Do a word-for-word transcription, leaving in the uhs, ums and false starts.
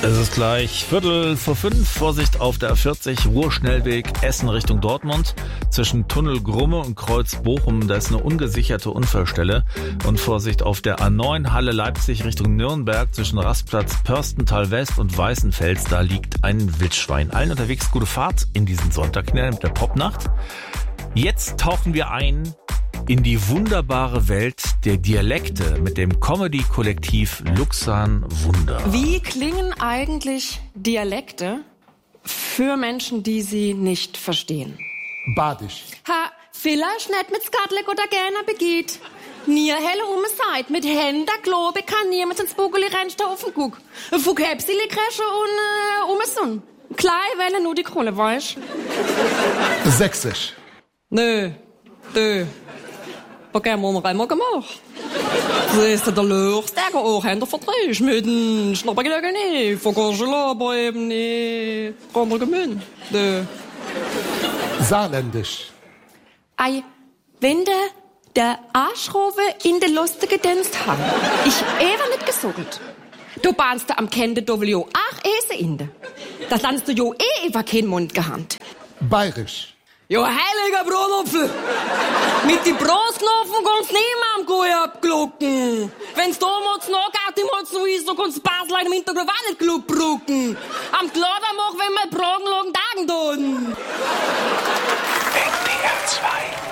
Es ist gleich Viertel vor fünf. Vorsicht auf der A vierzig, Ruhrschnellweg Essen Richtung Dortmund. Zwischen Tunnel Grumme und Kreuz Bochum, da ist eine ungesicherte Unfallstelle. Und Vorsicht auf der A neun Halle Leipzig Richtung Nürnberg. Zwischen Rastplatz Pörstental West und Weißenfels, da liegt ein Wildschwein. Allen unterwegs gute Fahrt in diesen Sonntag mit der Popnacht. Jetzt tauchen wir ein in die wunderbare Welt der Dialekte mit dem Comedy-Kollektiv Luxan Wunder. Wie klingen eigentlich Dialekte für Menschen, die sie nicht verstehen? Badisch. Ha, vielleicht nicht mit Skatleck oder gerne begeht. Nie helle um Seid, mit Händen, glaube ich, kann niemand ins Bugeli reinstehen auf den Guck. Fuck Hebsili Kresche und äh, um Sonn. Kleine Welle nur die Kohle, weißt du? Sächsisch. Nö, nö. Was haben wir noch einmal gemacht? Das ist der Löch, der auch Hände verdreht mit dem Schnappergelegen nicht. Vergorschel aber eben nicht. Andere Gemüse. Nö. Saarländisch. Ei, wenn der, der Arschrobe in der Lustige Dienst hat, ich ever nicht gesogelt. Du bahnst am Kende W ach Ese in de. Das landst du jo eh über keinen Mund gehabt. Bayerisch. Jo, heiliger Brotopfel! Mit die Brostknopfen kannst du niemandem gut abglucken. Wenn's damals noch geht, im Holz so ist, so kannst du Basel im Hintergrund auch nicht klug brucken. Am Glader mach, wenn wir Pragen lagen Tagen tun. N D R zwei